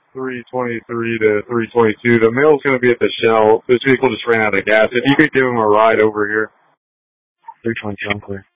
323 to 322. The mail's going to be at the Shell. This vehicle just ran out of gas. If you could give him a ride over here. 322, I'm clear.